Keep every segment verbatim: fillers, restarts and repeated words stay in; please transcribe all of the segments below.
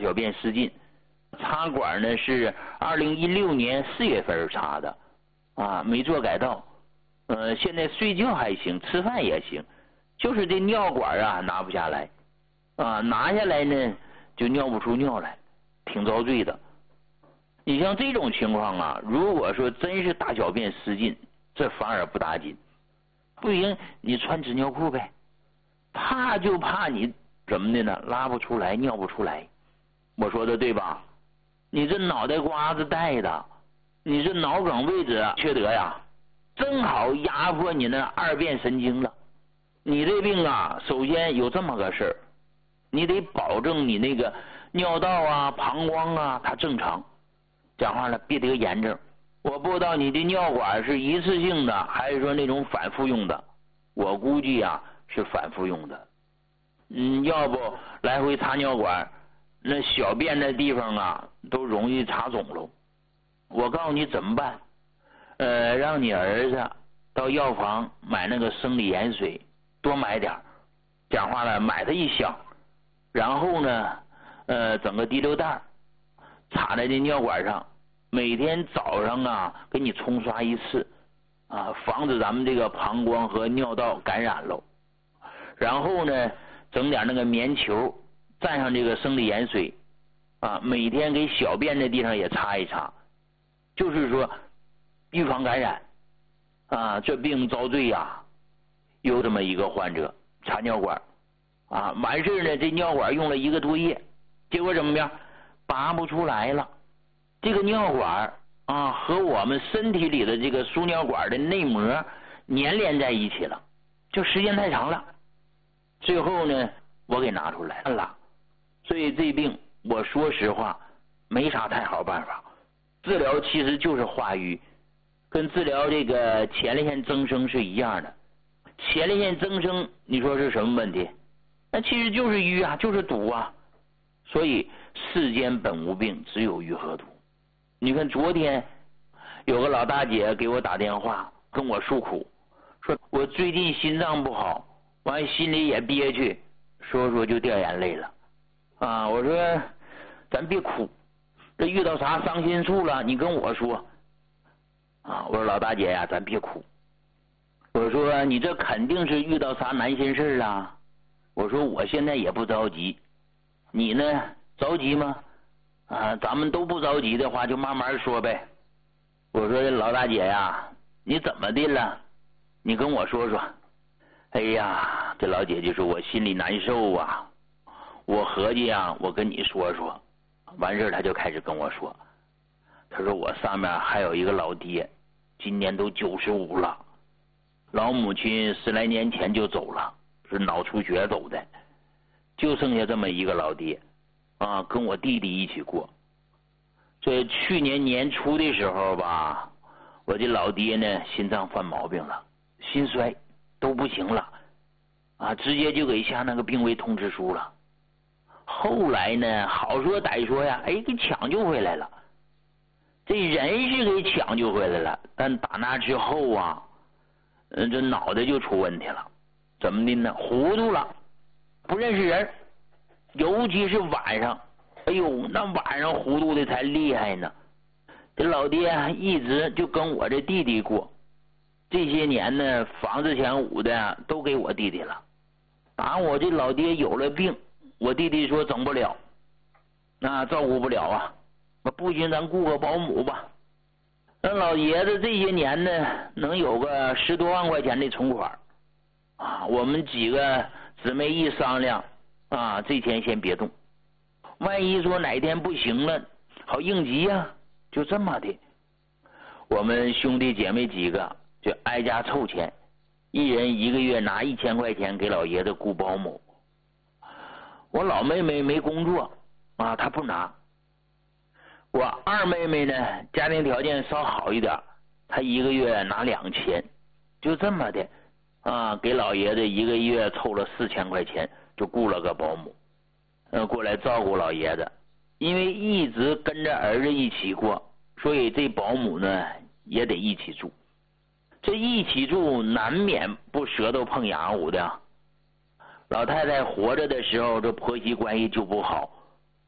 小便失禁。插管呢是二零一六年四月份插的，啊，没做改道。呃，现在睡觉还行，吃饭也行，就是这尿管啊拿不下来，啊，拿下来呢就尿不出尿来，挺遭罪的。你像这种情况啊，如果说真是大小便失禁，这反而不打紧。不行，你穿纸尿裤呗。怕就怕你怎么的呢？拉不出来，尿不出来。我说的对吧？你这脑袋瓜子带的，你这脑梗位置缺德呀，正好压迫你那二便神经了。你这病啊，首先有这么个事儿，你得保证你那个尿道啊、膀胱啊它正常。讲话了，别得炎症。我不知道你的尿管是一次性的，还是说那种反复用的。我估计啊是反复用的。嗯，要不来回插尿管，那小便那地方啊都容易插肿了。我告诉你怎么办？呃，让你儿子到药房买那个生理盐水，多买点。讲话了，买它一箱，然后呢，呃，整个滴溜袋插在这尿管上，每天早上啊给你冲刷一次，啊，防止咱们这个膀胱和尿道感染喽。然后呢，整点那个棉球，蘸上这个生理盐水，啊，每天给小便那地方也擦一擦，就是说预防感染。啊，这病遭罪呀、啊，有这么一个患者插尿管，啊，完事呢，这尿管用了一个多月，结果怎么样？拔不出来了。这个尿管啊和我们身体里的这个输尿管的内膜粘连在一起了，就时间太长了。最后呢，我给拿出来了。所以这病我说实话没啥太好办法，治疗其实就是化瘀，跟治疗这个前列腺增生是一样的。前列腺增生你说是什么问题？那其实就是瘀啊，就是堵啊。所以世间本无病，只有瘀和堵。你看昨天有个老大姐给我打电话跟我诉苦，说我最近心脏不好，完心里也憋屈，说说就掉眼泪了。啊，我说咱别哭，这遇到啥伤心处了你跟我说。啊，我说老大姐呀、啊，咱别哭。我说你这肯定是遇到啥难心事啊。我说我现在也不着急，你呢着急吗？啊，咱们都不着急的话就慢慢说呗。我说老大姐呀，你怎么的了？你跟我说说。哎呀，这老姐就说我心里难受啊，我合计啊，我跟你说说。完事他就开始跟我说，他说我上面还有一个老爹，今年都九十五了，老母亲十来年前就走了，是脑出血走的，就剩下这么一个老爹啊，跟我弟弟一起过。这去年年初的时候吧，我这老爹呢心脏犯毛病了，心衰都不行了啊，直接就给下那个病危通知书了。后来呢，好说歹说呀，哎，给抢救回来了。这人是给抢救回来了，但打那之后啊，呃，这脑袋就出问题了。怎么的呢？糊涂了，不认识人，尤其是晚上。哎呦，那晚上糊涂的才厉害呢。这老爹一直就跟我这弟弟过，这些年呢，房子前屋的都给我弟弟了。打我这老爹有了病，我弟弟说整不了，那照顾不了啊，不行，咱雇个保姆吧。那老爷子这些年呢，能有个十多万块钱的存款啊。我们几个姊妹一商量啊，这钱先别动，万一说哪天不行了，好应急呀、啊。就这么的，我们兄弟姐妹几个就挨家凑钱，一人一个月拿一千块钱给老爷子雇保姆。我老妹妹没工作啊，她不拿。我二妹妹呢，家庭条件稍好一点，她一个月拿两千，就这么的啊，给老爷子一个月凑了四千块钱，就雇了个保姆，呃，过来照顾老爷子。因为一直跟着儿子一起过，所以这保姆呢也得一起住。这一起住难免不舌头碰痒痒的。老太太活着的时候，这婆媳关系就不好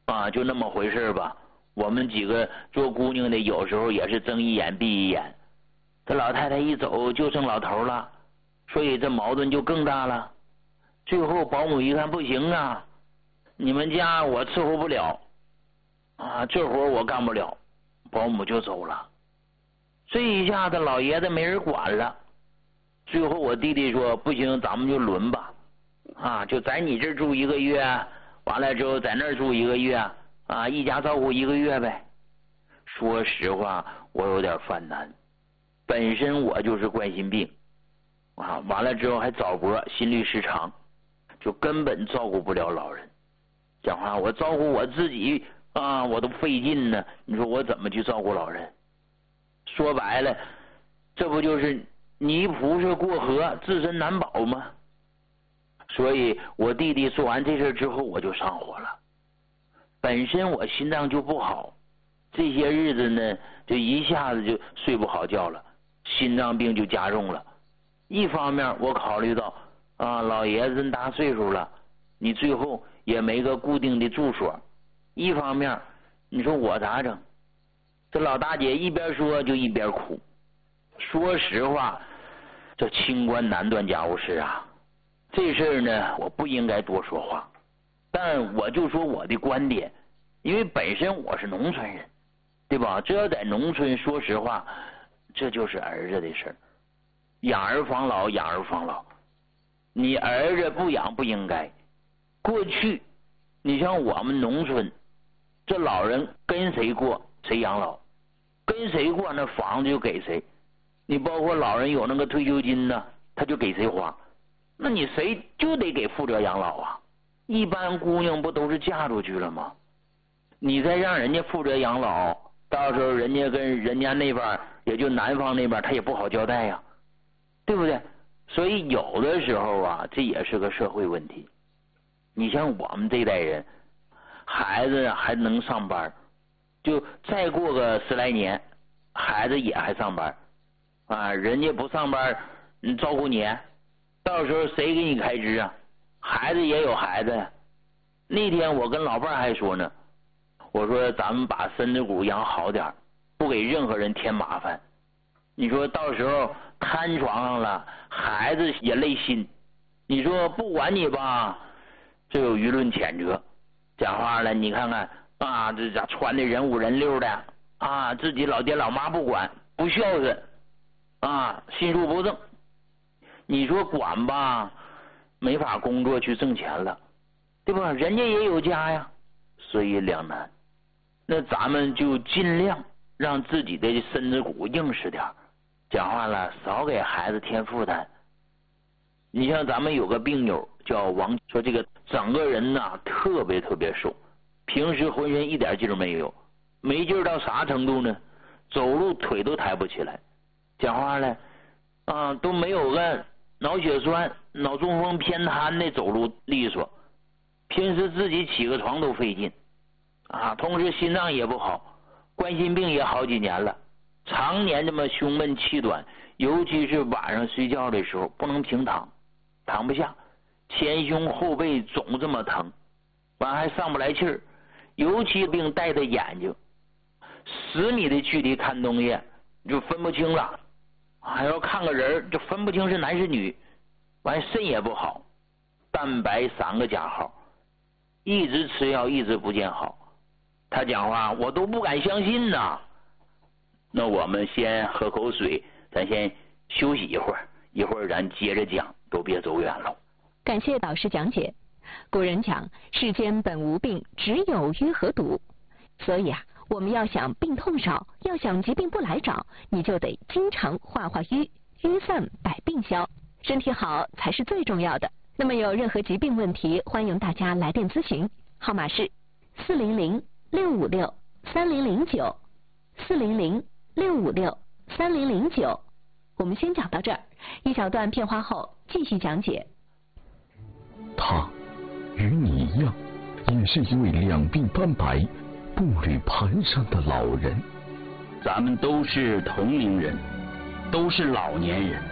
啊，就那么回事吧。我们几个做姑娘的有时候也是睁一眼闭一眼，这老太太一走就剩老头了，所以这矛盾就更大了。最后保姆一看不行啊，你们家我伺候不了啊，这活我干不了，保姆就走了。这一下子老爷子没人管了。最后我弟弟说不行，咱们就轮吧，啊，就在你这儿住一个月，完了之后在那儿住一个月，啊，一家照顾一个月呗。说实话，我有点犯难，本身我就是冠心病，啊，完了之后还早搏心律失常，就根本照顾不了老人。讲话我照顾我自己啊，我都费劲呢，你说我怎么去照顾老人？说白了，这不就是泥菩萨过河，自身难保吗？所以我弟弟做完这事之后，我就上火了。本身我心脏就不好，这些日子呢，就一下子就睡不好觉了，心脏病就加重了。一方面我考虑到啊，老爷子这么大岁数了，你最后也没个固定的住所；一方面，你说我咋整？这老大姐一边说就一边哭。说实话，这清官难断家务事啊，这事儿呢，我不应该多说话，但我就说我的观点，因为本身我是农村人，对吧？这要在农村，说实话，这就是儿子的事儿，养儿防老，养儿防老，你儿子不养不应该。过去，你像我们农村，这老人跟谁过谁养老，跟谁过那房子就给谁。你包括老人有那个退休金呢，他就给谁花，那你谁就得给负责养老啊。一般姑娘不都是嫁出去了吗？你再让人家负责养老，到时候人家跟人家那边，也就男方那边，他也不好交代呀，对不对？所以有的时候啊，这也是个社会问题。你像我们这代人，孩子还能上班，就再过个十来年，孩子也还上班啊，人家不上班，你照顾你，到时候谁给你开支啊？孩子也有孩子呀。那天我跟老伴还说呢，我说咱们把身子骨养好点，不给任何人添麻烦。你说到时候瘫床上了，孩子也累心。你说不管你吧，这有舆论谴责。讲话了，你看看啊，这咋穿的人五人六的啊，自己老爹老妈不管，不孝顺。啊，心术不正，你说管吧，没法工作去挣钱了，对吧？人家也有家呀，所以两难。那咱们就尽量让自己的身子骨硬实点，讲话了，少给孩子添负担。你像咱们有个病友叫王，说这个整个人呐特别特别瘦，平时浑身一点劲儿没有，没劲儿到啥程度呢？走路腿都抬不起来。讲话了啊，都没有个脑血栓、脑中风偏瘫的走路利索，平时自己起个床都费劲啊。同时心脏也不好，冠心病也好几年了，常年这么胸闷气短，尤其是晚上睡觉的时候不能平躺，躺不下，前胸后背总这么疼，完还上不来气儿，尤其病带的眼睛，十米的距离看东西就分不清了。还要看个人就分不清是男是女，完肾也不好，蛋白三个加号，一直吃药一直不见好。他讲话我都不敢相信呐。那我们先喝口水，咱先休息一会儿，一会儿咱接着讲，都别走远了。 感谢导师讲解。古人讲世间本无病，只有淤和堵，所以啊我们要想病痛少，要想疾病不来找，你就得经常化化瘀，瘀散百病消，身体好才是最重要的。那么有任何疾病问题，欢迎大家来电咨询，号码是四零零六五六三零零九，四零零六五六三零零九。我们先讲到这儿，一小段片花后继续讲解。 他与你一样，也是一位两鬓斑白、步履蹒跚的老人。 咱们都是同龄人，都是老年人，